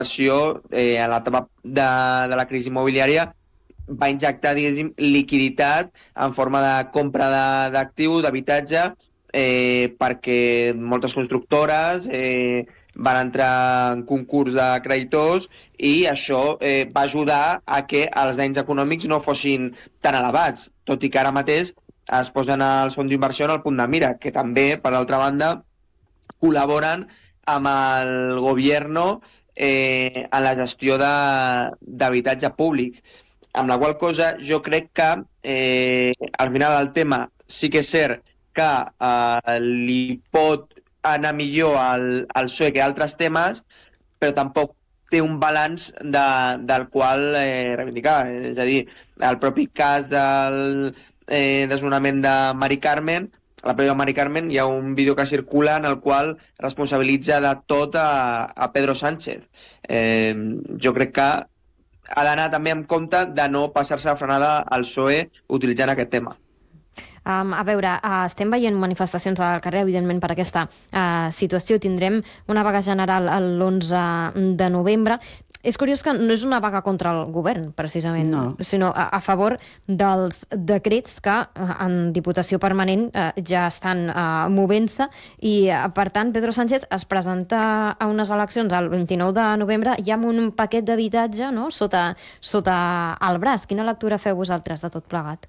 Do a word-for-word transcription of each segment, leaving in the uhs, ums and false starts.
inversió eh, a l'etapa de, de la crisi immobiliària va injectar, diguéssim, liquiditat en forma de compra d'actiu, d'habitatge, eh, perquè moltes constructores eh, van entrar en concurs de creditors i això eh, va ajudar a que els danys econòmics no fossin tan elevats, tot i que ara mateix es posen els fons d'inversió en el punt de mira, que també, per altra banda, col·laboren amb el govern eh, en la gestió d'habitatge públic. Amb la qual cosa jo crec que eh, al final el tema sí que és cert que eh, li pot anar millor al, al P S O E que altres temes, però tampoc té un balanç de, del qual eh, reivindicar. És a dir, el propi cas del eh, desnonament de Mari Carmen, a la pròpia Mari Carmen hi ha un vídeo que circula en el qual responsabilitza de tot a, a Pedro Sánchez. Eh, jo crec que ha d'anar també en compte de no passar-se la frenada al P S O E utilitzant aquest tema. Um, a veure, uh, estem veient manifestacions al carrer, evidentment, per aquesta uh, situació. Tindrem una vaga general l'onze de novembre. És curiós que no és una vaga contra el govern, precisament, no. sinó a, a favor dels decrets que uh, en Diputació Permanent uh, ja estan uh, movent-se i, uh, per tant, Pedro Sánchez es presenta a unes eleccions el vint-i-nou de novembre ja amb un paquet d'habitatge, no?, sota, sota el braç. Quina lectura feu vosaltres de tot plegat?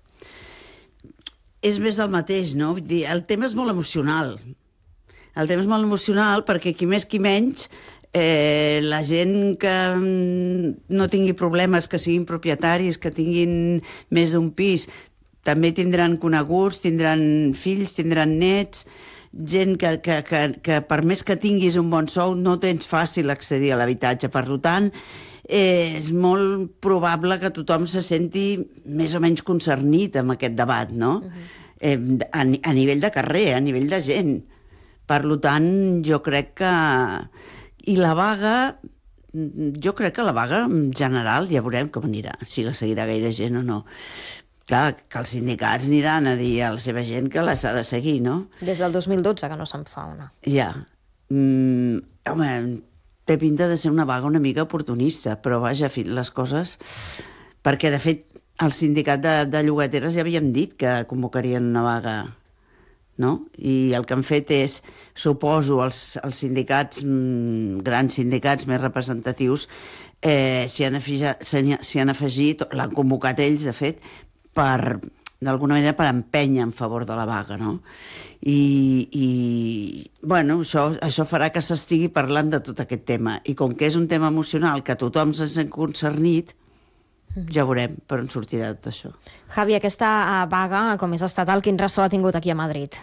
És més del mateix, no? Vull dir, el tema és molt emocional. El tema és molt emocional perquè qui més qui menys, eh, la gent que no tingui problemes, que siguin propietaris, que tinguin més d'un pis, també tindran coneguts, tindran fills, tindran nets, gent que, que, que, que per més que tinguis un bon sou no tens fàcil accedir a l'habitatge. Per tant, eh, és molt probable que tothom se senti més o menys concernit amb aquest debat, no? Uh-huh. eh, a, a nivell de carrer, a nivell de gent. Per tant, jo crec que... I la vaga, jo crec que la vaga en general ja veurem com anirà, si la seguirà gaire gent o no. Clar, que els sindicats aniran a dir a la seva gent que les ha de seguir, no? Des del dos mil dotze que no se'n fa una. Ja. Mm, home, té pinta de ser una vaga una mica oportunista, però vaja, les coses... Perquè, de fet, el sindicat de, de llogateres ja havíem dit que convocarien una vaga, no? I el que han fet és, suposo, els, els sindicats, mmm, grans sindicats més representatius, eh, s'hi han, han afegit, l'han convocat ells, de fet, per, d'alguna manera, per empènyer en favor de la vaga, no? I, i bueno, això, això farà que s'estigui parlant de tot aquest tema. I com que és un tema emocional que tothom se sent concernit, ja veurem per on sortirà tot això. Javi, aquesta vaga, com és estatal, quin ressò ha tingut aquí a Madrid?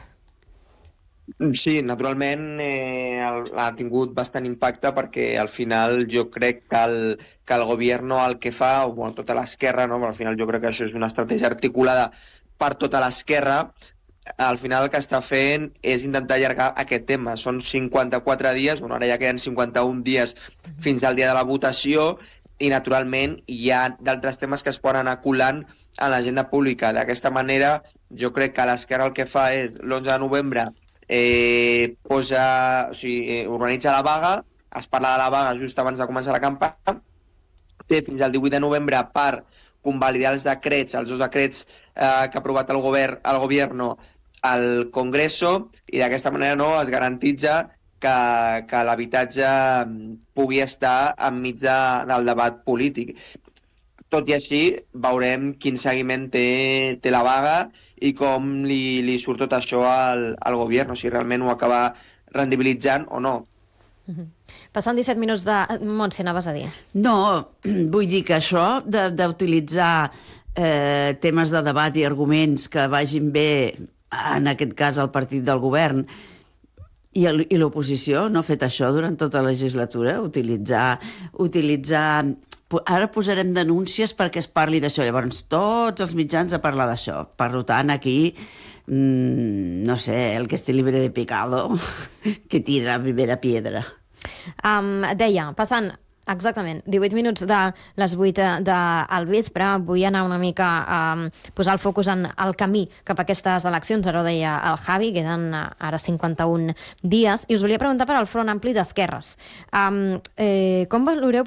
Sí, naturalment eh, ha tingut bastant impacte perquè al final jo crec que el, que el govern el que fa, o bueno, tota l'esquerra, no? Però al final jo crec que això és una estratègia articulada per tota l'esquerra, al final el que està fent és intentar allargar aquest tema. Són cinquanta-quatre dies, bueno, ara ja queden cinquanta-un dies fins al dia de la votació i naturalment hi ha d'altres temes que es poden anar colant a l'agenda pública. D'aquesta manera jo crec que l'esquerra el que fa és l'onze de novembre Eh, posa, o sigui, eh, organitza la vaga, es parla de la vaga just abans de començar la campanya, té fins al divuit de novembre per convalidar els decrets, els dos decrets eh, que ha aprovat el govern, el govern al Congreso, i d'aquesta manera no es garantitza que, que l'habitatge pugui estar enmig de, del debat polític. Tot i així, veurem quin seguiment té, té la vaga i com li, li surt tot això al, al govern, si realment ho acaba rendibilitzant o no. Uh-huh. Passant disset minuts de... Montse, anaves a dir? No, vull dir que això d'utilitzar eh, temes de debat i arguments que vagin bé, en aquest cas, al partit del govern, i, i l'oposició no ha fet això durant tota la legislatura, utilitzar... utilitzar ara posarem denúncies perquè es parli d'això. Llavors, tots els mitjans a parlar d'això. Per tant, aquí, mmm, no sé, el que esté libre de pecado, que tira la primera piedra. Um, deia, passant exactament divuit minuts de les vuit del vespre, vull anar una mica a um, posar el focus en el camí cap a aquestes eleccions. Ara ho deia el Javi, queden ara cinquanta-un dies, i us volia preguntar per al Front Ampli d'Esquerres. Um, eh, com valoreu